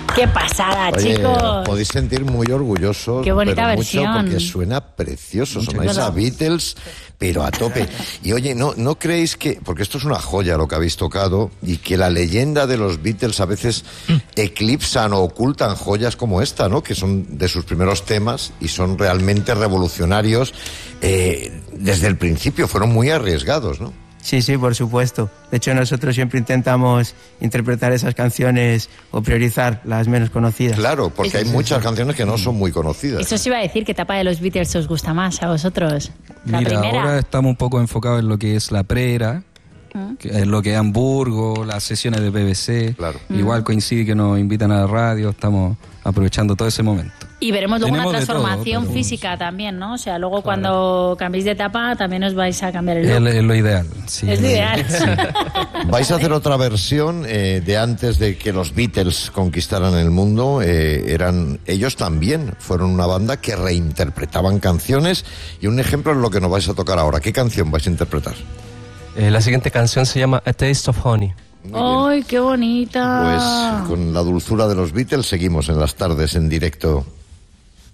¡Qué pasada, Oye, chicos! os podéis sentir muy orgullosos. Qué bonita pero versión. mucho porque suena precioso. Sonáis a Beatles, pero a tope. Y oye, ¿no creéis que, porque esto es una joya lo que habéis tocado, y que la leyenda de los Beatles a veces eclipsan o ocultan joyas como esta, ¿no? Que son de sus primeros temas y son realmente revolucionarios desde el principio, fueron muy arriesgados, ¿no? Sí, por supuesto. De hecho, nosotros siempre intentamos interpretar esas canciones o priorizar las menos conocidas. Claro, porque hay muchas canciones que no son muy conocidas. Eso os iba a decir, ¿qué etapa de los Beatles os gusta más a vosotros? ¿La Mira, primera? ahora estamos un poco enfocados en lo que es la pre-era, que es lo que es Hamburgo, las sesiones de BBC. Claro. Igual coincide que nos invitan a la radio, estamos aprovechando todo ese momento. Y veremos luego Tenemos una de todo, transformación pero física también, ¿no? O sea, luego cuando cambiéis de etapa también os vais a cambiar el look. Es lo ideal. Sí. Es lo ideal. Vais a hacer otra versión de antes de que los Beatles conquistaran el mundo. Ellos también fueron una banda que reinterpretaban canciones, y un ejemplo es lo que nos vais a tocar ahora. ¿Qué canción vais a interpretar? La siguiente canción se llama A Taste of Honey. Muy bien. ¡Ay, qué bonita! Pues con la dulzura de los Beatles seguimos en las tardes en directo